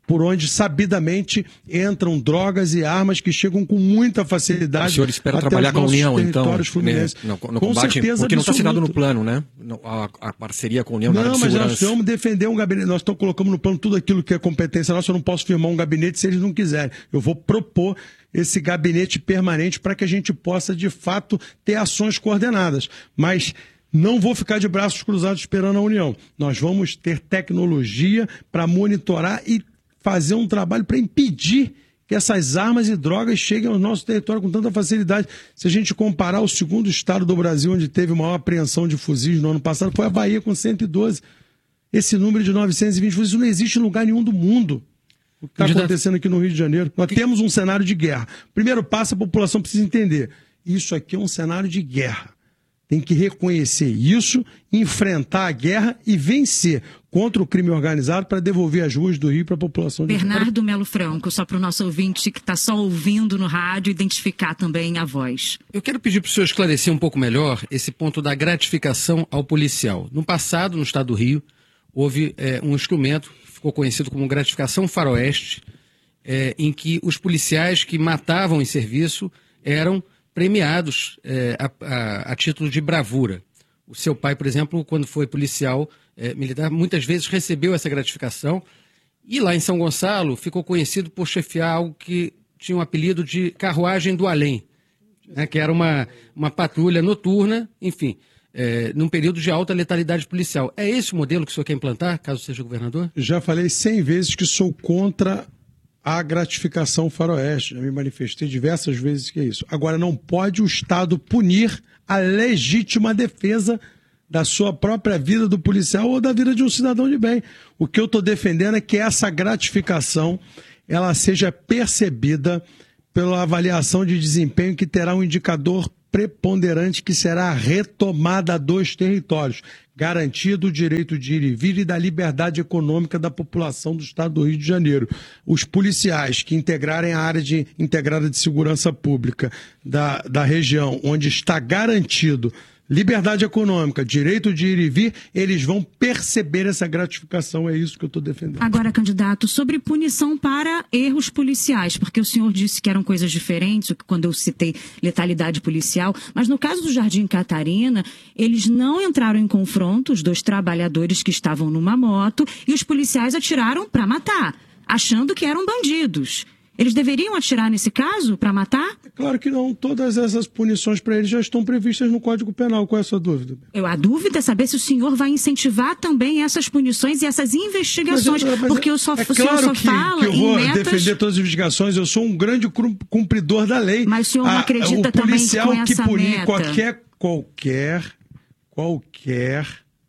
por onde sabidamente entram drogas e armas que chegam com muita facilidade. O senhor espera trabalhar com a União, então, né, no, no com combate, certeza porque não está assinado no absoluta. plano, né? A, a parceria com a União na área Não, de mas segurança. nós vamos defender um gabinete, nós estamos colocando no plano tudo aquilo que é competência nossa, eu não posso firmar um gabinete se eles não quiserem. Eu vou propor esse gabinete permanente para que a gente possa, de fato, ter ações coordenadas. Mas não vou ficar de braços cruzados esperando a União. Nós vamos ter tecnologia para monitorar e fazer um trabalho para impedir que essas armas e drogas cheguem ao nosso território com tanta facilidade. Se a gente comparar o segundo estado do Brasil, onde teve maior apreensão de fuzis no ano passado, foi a Bahia com cento e doze. Esse número de novecentos e vinte fuzis não existe em lugar nenhum do mundo. O que está acontecendo aqui no Rio de Janeiro? Nós temos um cenário de guerra. Primeiro passo, a população precisa entender. Isso aqui é um cenário de guerra. Tem que reconhecer isso, enfrentar a guerra e vencer contra o crime organizado para devolver as ruas do Rio para a população de Bernardo Melo Franco, só para o nosso ouvinte que está só ouvindo no rádio, identificar também a voz. Eu quero pedir para o senhor esclarecer um pouco melhor esse ponto da gratificação ao policial. No passado, no estado do Rio, houve é, um instrumento que ficou conhecido como gratificação faroeste, é, em que os policiais que matavam em serviço eram premiados é, a, a, a título de bravura. O seu pai, por exemplo, quando foi policial é, militar, muitas vezes recebeu essa gratificação e lá em São Gonçalo ficou conhecido por chefiar algo que tinha um apelido de carruagem do além, né, que era uma, uma patrulha noturna, enfim, é, num período de alta letalidade policial. É esse o modelo que o senhor quer implantar, caso seja governador? Já falei cem vezes que sou contra a gratificação faroeste. Já me manifestei diversas vezes que é isso. Agora, não pode o Estado punir a legítima defesa da sua própria vida do policial ou da vida de um cidadão de bem. O que eu estou defendendo é que essa gratificação ela seja percebida pela avaliação de desempenho que terá um indicador preponderante que será a retomada dos territórios, garantido o direito de ir e vir e da liberdade econômica da população do estado do Rio de Janeiro. Os policiais que integrarem a área de, integrada de segurança pública da, da região, onde está garantido liberdade econômica, direito de ir e vir, eles vão perceber essa gratificação, é isso que eu estou defendendo. Agora, candidato, sobre punição para erros policiais, porque o senhor disse que eram coisas diferentes, quando eu citei letalidade policial, mas no caso do Jardim Catarina, eles não entraram em confronto, os dois trabalhadores que estavam numa moto, e os policiais atiraram para matar, achando que eram bandidos. Eles deveriam atirar nesse caso para matar? Claro que não. Todas essas punições para eles já estão previstas no Código Penal. Qual é a sua dúvida? Eu, a dúvida é saber se o senhor vai incentivar também essas punições e essas investigações. Mas, mas porque eu só, é o claro senhor só que, fala que eu vou em metas... defender todas as investigações. Eu sou um grande cumpridor da lei. Mas o senhor não acredita a, o também policial com que essa punir meta? qualquer, qualquer, qualquer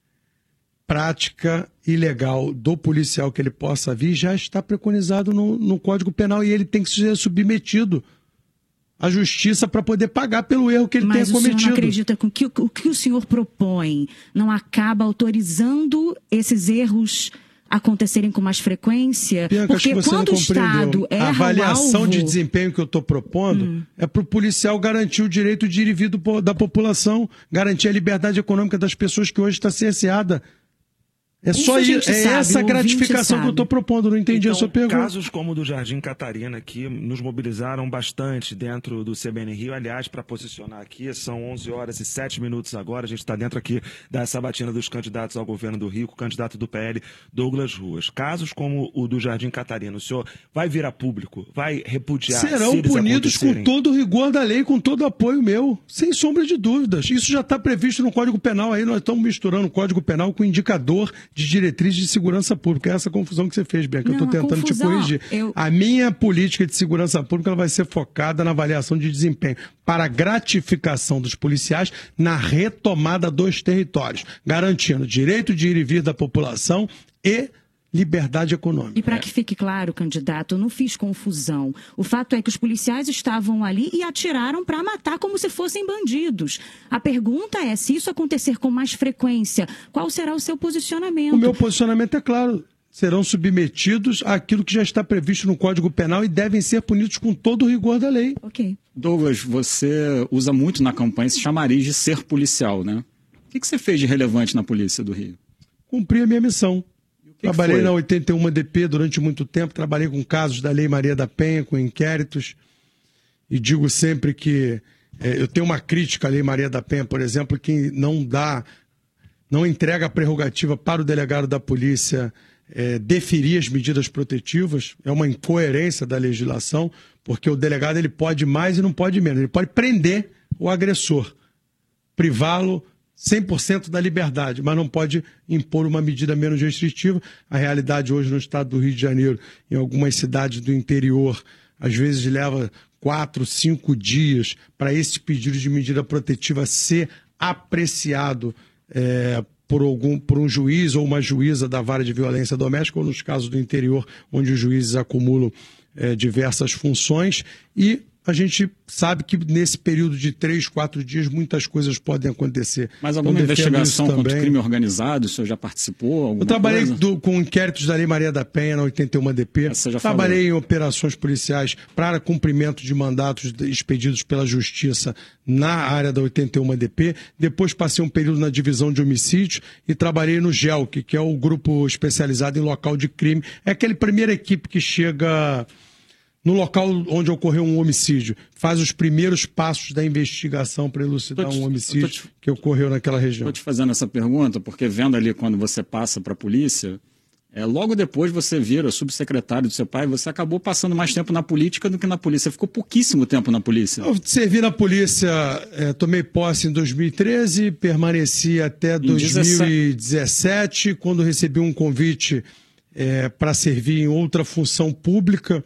prática ilegal do policial que ele possa vir já está preconizado no, no Código Penal e ele tem que ser submetido à justiça para poder pagar pelo erro que ele Mas tenha cometido. Mas o senhor não acredita que o, o que o senhor propõe não acaba autorizando esses erros acontecerem com mais frequência? Bianca, porque acho que você quando não o Estado erra a avaliação o alvo... de desempenho que eu estou propondo hum. é para o policial garantir o direito de ir e vir do, da população, garantir a liberdade econômica das pessoas que hoje está cerceada. É isso só isso, é sabe, essa gratificação que eu estou propondo, não entendi então, a sua pergunta. Casos como o do Jardim Catarina, que nos mobilizaram bastante dentro do C B N Rio, aliás, para posicionar aqui, são onze horas e sete minutos agora, a gente está dentro aqui da sabatina dos candidatos ao governo do Rio, o candidato do P L, Douglas Ruas. Casos como o do Jardim Catarina, o senhor vai vir a público, vai repudiar? Serão se punidos com todo o rigor da lei, com todo o apoio meu, sem sombra de dúvidas. Isso já está previsto no Código Penal, aí nós estamos misturando o Código Penal com o indicador de diretriz de segurança pública. É essa confusão que você fez, Bianca. Eu estou tentando confusão, te corrigir. Eu... A minha política de segurança pública ela vai ser focada na avaliação de desempenho para a gratificação dos policiais na retomada dos territórios, garantindo direito de ir e vir da população e liberdade econômica. E para que fique claro, candidato, eu não fiz confusão. O fato é que os policiais estavam ali e atiraram para matar como se fossem bandidos. A pergunta é, se isso acontecer com mais frequência, qual será o seu posicionamento? O meu posicionamento é claro. Serão submetidos àquilo que já está previsto no Código Penal e devem ser punidos com todo o rigor da lei. Ok. Douglas, você usa muito na campanha esse chamariz de ser policial, né? O que você fez de relevante na Polícia do Rio? Cumpri a minha missão. Trabalhei foi? na oitenta e um D P durante muito tempo, trabalhei com casos da Lei Maria da Penha, com inquéritos, e digo sempre que é, eu tenho uma crítica à Lei Maria da Penha, por exemplo, que não dá, não entrega a prerrogativa para o delegado da polícia é, deferir as medidas protetivas, é uma incoerência da legislação, porque o delegado ele pode mais e não pode menos, ele pode prender o agressor, privá-lo cem por cento da liberdade, mas não pode impor uma medida menos restritiva. A realidade hoje no estado do Rio de Janeiro, em algumas cidades do interior, às vezes leva quatro, cinco dias para esse pedido de medida protetiva ser apreciado é, por, algum, por um juiz ou uma juíza da vara de violência doméstica, ou nos casos do interior, onde os juízes acumulam é, diversas funções, e a gente sabe que nesse período de três, quatro dias muitas coisas podem acontecer. Mas alguma então, investigação contra também. o crime organizado, o senhor já participou? Alguma Eu trabalhei coisa? do, com inquéritos da Lei Maria da Penha na oitenta e um D P. Já trabalhei falou. em operações policiais para cumprimento de mandatos expedidos pela Justiça na área da oitenta e um D P. Depois passei um período na divisão de homicídios e trabalhei no G E L C, que é o grupo especializado em local de crime. É aquela primeira equipe que chega no local onde ocorreu um homicídio, faz os primeiros passos da investigação para elucidar Tô te- um homicídio tô te- que ocorreu naquela região. Estou te fazendo essa pergunta porque vendo ali quando você passa para a polícia, é, logo depois você vira subsecretário do seu pai, você acabou passando mais tempo na política do que na polícia. Você ficou pouquíssimo tempo na polícia. Eu servi na polícia, eh, tomei posse em dois mil e treze, permaneci até dois mil e dezessete, quando recebi um convite eh, para servir em outra função pública.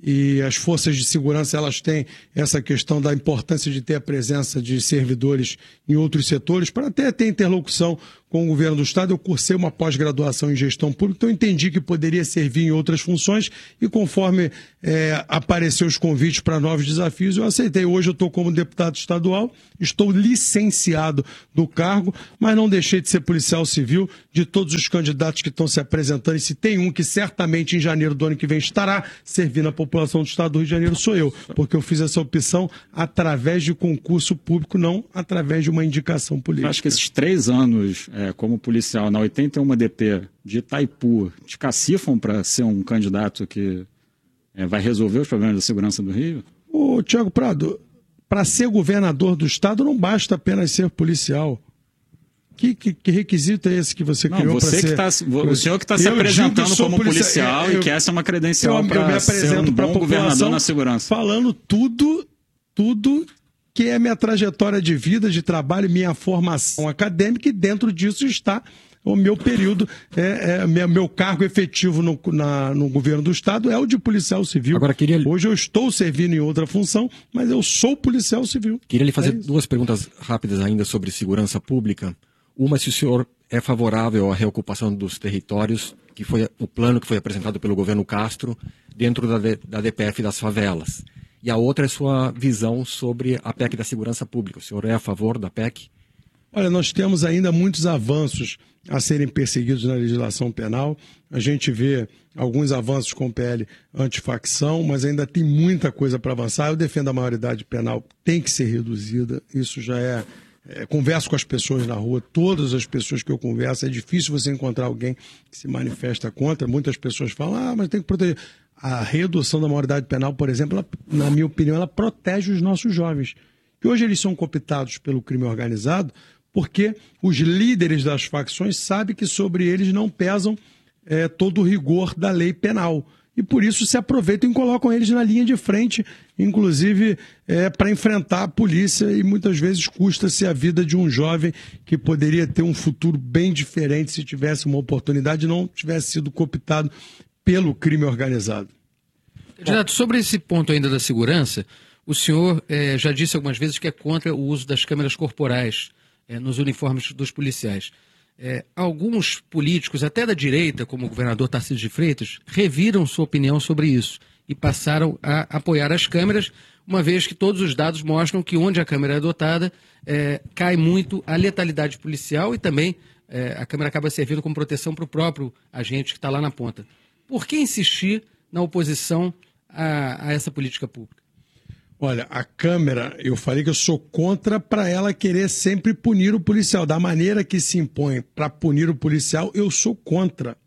E as forças de segurança, elas têm essa questão da importância de ter a presença de servidores em outros setores para até ter interlocução com o governo do Estado. Eu cursei uma pós-graduação em gestão pública, então eu entendi que poderia servir em outras funções e conforme é, apareceram os convites para novos desafios, eu aceitei. Hoje eu estou como deputado estadual, estou licenciado do cargo, mas não deixei de ser policial civil. De todos os candidatos que estão se apresentando, e se tem um que certamente em janeiro do ano que vem estará servindo a população do Estado do Rio de Janeiro, sou eu, porque eu fiz essa opção através de concurso público, não através de uma indicação política. Eu acho que esses três anos é, como policial na oitenta e um D P de Itaipu te cacifam para ser um candidato que é, vai resolver os problemas da segurança do Rio? Ô, Tiago Prado, para ser governador do Estado não basta apenas ser policial. Que, que, que requisito é esse que você Não, criou para você ser... que tá, o senhor que está se Eu digo que apresentando sou como policia- policial eu- e que essa é uma credencial eu, eu me para ser apresento um para a bom governador população na segurança. falando tudo, tudo que é minha trajetória de vida, de trabalho, minha formação acadêmica, e dentro disso está o meu período, é, é, meu, meu cargo efetivo no, na, no governo do Estado é o de policial civil. Agora, queria- Hoje eu estou servindo em outra função, mas eu sou policial civil. Queria lhe fazer É isso. duas perguntas rápidas ainda sobre segurança pública. Uma, se o senhor é favorável à reocupação dos territórios, que foi o plano que foi apresentado pelo governo Castro, dentro da, D- da D P F das favelas. E a outra é sua visão sobre a P E C da segurança pública. O senhor é a favor da P E C? Olha, nós temos ainda muitos avanços a serem perseguidos na legislação penal. A gente vê alguns avanços com o P L antifacção, mas ainda tem muita coisa para avançar. Eu defendo a maioridade penal, tem que ser reduzida. Isso já é, é... Converso com as pessoas na rua, todas as pessoas que eu converso. É difícil você encontrar alguém que se manifesta contra. Muitas pessoas falam, ah, mas tem que proteger. A redução da maioridade penal, por exemplo, ela, na minha opinião, ela protege os nossos jovens. Que hoje eles são cooptados pelo crime organizado porque os líderes das facções sabem que sobre eles não pesam é, todo o rigor da lei penal. E por isso se aproveitam e colocam eles na linha de frente, inclusive é, para enfrentar a polícia, e muitas vezes custa-se a vida de um jovem que poderia ter um futuro bem diferente se tivesse uma oportunidade e não tivesse sido cooptado pelo crime organizado. Candidato, sobre esse ponto ainda da segurança, o senhor eh, já disse algumas vezes que é contra o uso das câmeras corporais eh, nos uniformes dos policiais. Eh, alguns políticos, até da direita, como o governador Tarcísio de Freitas, reviram sua opinião sobre isso e passaram a apoiar as câmeras, uma vez que todos os dados mostram que onde a câmera é adotada, eh, cai muito a letalidade policial e também eh, a câmera acaba servindo como proteção para o próprio agente que está lá na ponta. Por que insistir na oposição a, a essa política pública? Olha, a Câmara, eu falei que eu sou contra para ela querer sempre punir o policial. Da maneira que se impõe para punir o policial, eu sou contra.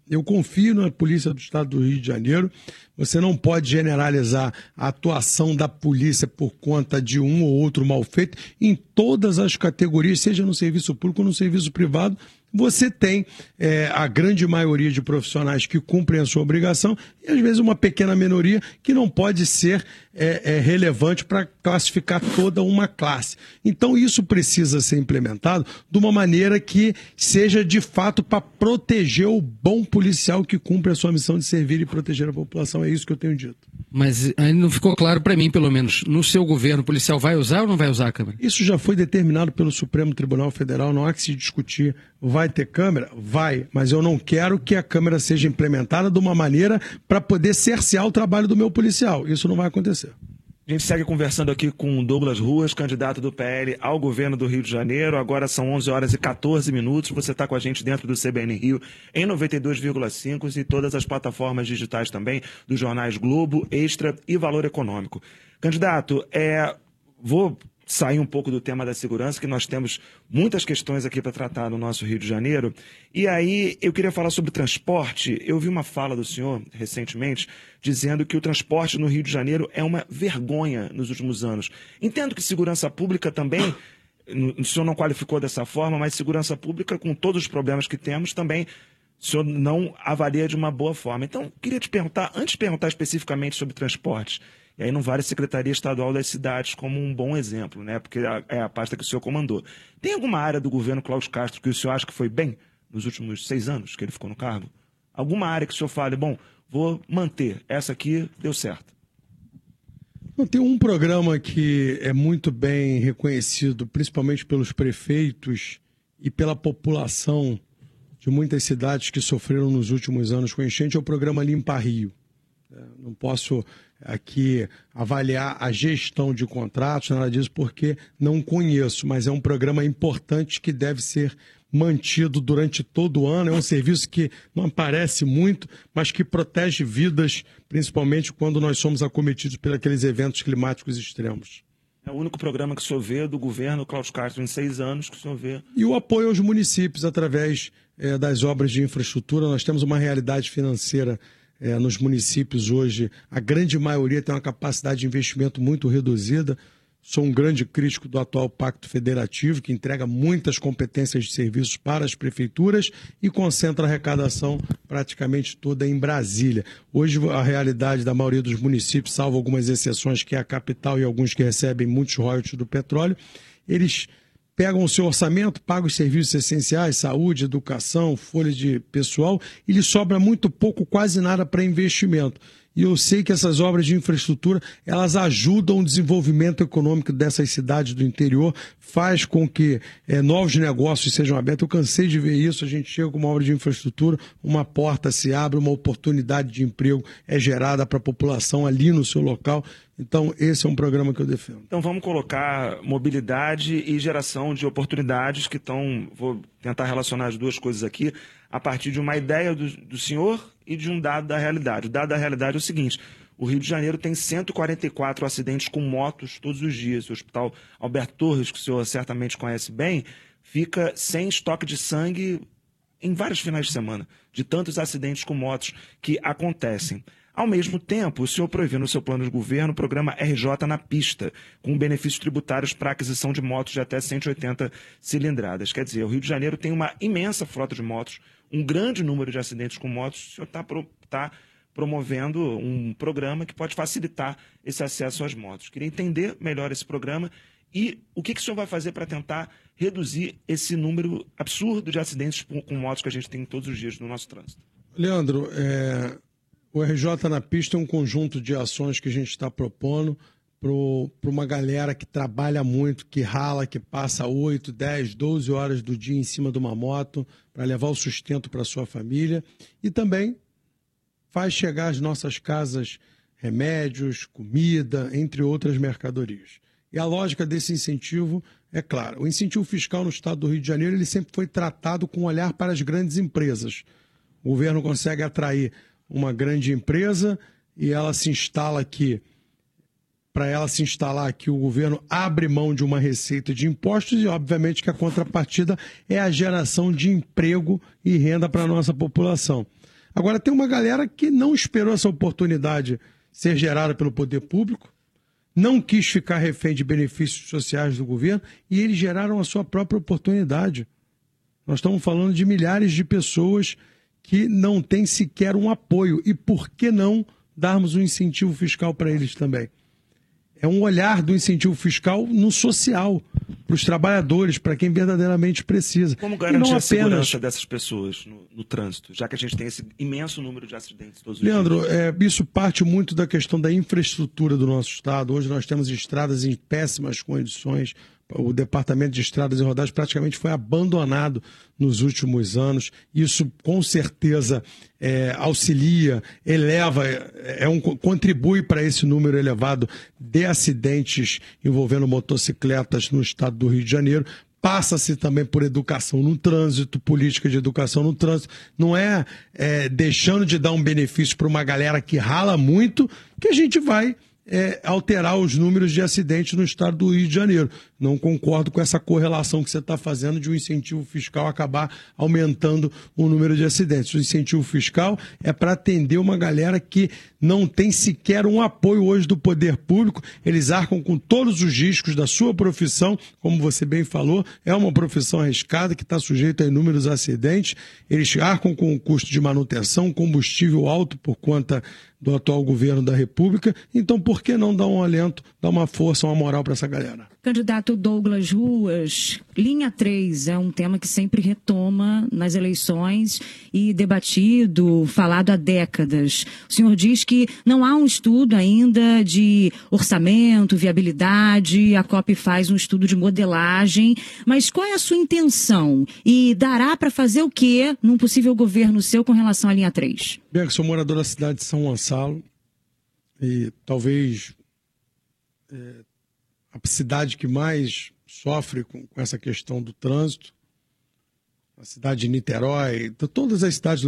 Eu confio na Polícia do Estado do Rio de Janeiro. Você não pode generalizar a atuação da polícia por conta de um ou outro mal feito. Em todas as categorias, seja no serviço público ou no serviço privado, você tem é, a grande maioria de profissionais que cumprem a sua obrigação e, às vezes, uma pequena minoria que não pode ser é, é, relevante para classificar toda uma classe. Então, isso precisa ser implementado de uma maneira que seja, de fato, para proteger o bom policial que cumpre a sua missão de servir e proteger a população. É isso que eu tenho dito. Mas ainda não ficou claro para mim, pelo menos, no seu governo, o policial vai usar ou não vai usar a câmera? Isso já foi determinado pelo Supremo Tribunal Federal, não há que se discutir. Vai ter câmera? Vai, mas eu não quero que a câmera seja implementada de uma maneira para poder cercear o trabalho do meu policial. Isso não vai acontecer. A gente segue conversando aqui com Douglas Ruas, candidato do P L ao governo do Rio de Janeiro. Agora são onze horas e quatorze minutos. Você está com a gente dentro do C B N Rio em noventa e dois vírgula cinco e todas as plataformas digitais também dos jornais Globo, Extra e Valor Econômico. Candidato, é... vou sair um pouco do tema da segurança, que nós temos muitas questões aqui para tratar no nosso Rio de Janeiro. E aí eu queria falar sobre transporte. Eu vi uma fala do senhor recentemente dizendo que o transporte no Rio de Janeiro é uma vergonha nos últimos anos. Entendo que segurança pública também, o senhor não qualificou dessa forma, mas segurança pública, com todos os problemas que temos, também o senhor não avalia de uma boa forma. Então, queria te perguntar, antes de perguntar especificamente sobre transporte, e aí não vale a Secretaria Estadual das Cidades como um bom exemplo, né? Porque é a pasta que o senhor comandou. Tem alguma área do governo Cláudio Castro que o senhor acha que foi bem nos últimos seis anos que ele ficou no cargo? Alguma área que o senhor fale, bom, vou manter, essa aqui deu certo? Tem um programa que é muito bem reconhecido, principalmente pelos prefeitos e pela população de muitas cidades que sofreram nos últimos anos com enchente, é o programa Limpa Rio. Não posso aqui avaliar a gestão de contratos, nada disso, porque não conheço, mas é um programa importante que deve ser mantido durante todo o ano. É um serviço que não aparece muito, mas que protege vidas, principalmente quando nós somos acometidos por aqueles eventos climáticos extremos. É o único programa que o senhor vê do governo Cláudio Castro em seis anos que o senhor vê. E o apoio aos municípios através é, das obras de infraestrutura. Nós temos uma realidade financeira É, nos municípios hoje, a grande maioria tem uma capacidade de investimento muito reduzida. Sou um grande crítico do atual Pacto Federativo, que entrega muitas competências de serviços para as prefeituras e concentra a arrecadação praticamente toda em Brasília. Hoje, a realidade da maioria dos municípios, salvo algumas exceções, que é a capital e alguns que recebem muitos royalties do petróleo, eles pegam o seu orçamento, pagam os serviços essenciais, saúde, educação, folha de pessoal, e lhe sobra muito pouco, quase nada para investimento. E eu sei que essas obras de infraestrutura, elas ajudam o desenvolvimento econômico dessas cidades do interior, faz com que é, novos negócios sejam abertos. Eu cansei de ver isso, a gente chega com uma obra de infraestrutura, uma porta se abre, uma oportunidade de emprego é gerada para a população ali no seu local. Então, esse é um programa que eu defendo. Então, vamos colocar mobilidade e geração de oportunidades que estão... Vou tentar relacionar as duas coisas aqui a partir de uma ideia do, do senhor e de um dado da realidade. O dado da realidade é o seguinte: o Rio de Janeiro tem cento e quarenta e quatro acidentes com motos todos os dias. O Hospital Alberto Torres, que o senhor certamente conhece bem, fica sem estoque de sangue em vários finais de semana, de tantos acidentes com motos que acontecem. Ao mesmo tempo, o senhor prevê no seu plano de governo o programa R J na pista, com benefícios tributários para aquisição de motos de até cento e oitenta cilindradas. Quer dizer, o Rio de Janeiro tem uma imensa frota de motos, um grande número de acidentes com motos. O senhor está pro, tá promovendo um programa que pode facilitar esse acesso às motos. Queria entender melhor esse programa e o que, que o senhor vai fazer para tentar reduzir esse número absurdo de acidentes com, com motos que a gente tem todos os dias no nosso trânsito. Leandro, é... o R J na pista é um conjunto de ações que a gente está propondo para uma galera que trabalha muito, que rala, que passa oito, dez, doze horas do dia em cima de uma moto para levar o sustento para a sua família e também faz chegar às nossas casas remédios, comida, entre outras mercadorias. E a lógica desse incentivo é clara. O incentivo fiscal no estado do Rio de Janeiro ele sempre foi tratado com um olhar para as grandes empresas. O governo consegue atrair uma grande empresa e ela se instala aqui. Para ela se instalar aqui, o governo abre mão de uma receita de impostos e, obviamente, que a contrapartida é a geração de emprego e renda para a nossa população. Agora, tem uma galera que não esperou essa oportunidade ser gerada pelo poder público, não quis ficar refém de benefícios sociais do governo e eles geraram a sua própria oportunidade. Nós estamos falando de milhares de pessoas que não têm sequer um apoio. E por que não darmos um incentivo fiscal para eles também? É um olhar do incentivo fiscal no social, para os trabalhadores, para quem verdadeiramente precisa. Como garantir apenas... a segurança dessas pessoas no, no trânsito, já que a gente tem esse imenso número de acidentes todos os Leandro, dias? é, isso parte muito da questão da infraestrutura do nosso estado. Hoje nós temos estradas em péssimas condições. O Departamento de Estradas e Rodagens praticamente foi abandonado nos últimos anos. Isso, com certeza, é, auxilia, eleva, é um, contribui para esse número elevado de acidentes envolvendo motocicletas no estado do Rio de Janeiro. Passa-se também por educação no trânsito, política de educação no trânsito. Não é, é deixando de dar um benefício para uma galera que rala muito que a gente vai... É, alterar os números de acidentes no estado do Rio de Janeiro. Não concordo com essa correlação que você está fazendo de um incentivo fiscal acabar aumentando o número de acidentes. O incentivo fiscal é para atender uma galera que não tem sequer um apoio hoje do poder público. Eles arcam com todos os riscos da sua profissão, como você bem falou, é uma profissão arriscada que está sujeita a inúmeros acidentes. Eles arcam com o custo de manutenção, combustível alto por conta do atual governo da República. Então, por que não dar um alento, dar uma força, uma moral para essa galera? Candidato Douglas Ruas, linha três é um tema que sempre retoma nas eleições e debatido, falado há décadas. O senhor diz que não há um estudo ainda de orçamento, viabilidade, a C O P faz um estudo de modelagem, mas qual é a sua intenção? E dará para fazer o quê num possível governo seu com relação à linha três? Bem, eu sou morador da cidade de São Gonçalo e talvez é, a cidade que mais sofre com, com essa questão do trânsito, a cidade de Niterói, todas as cidades do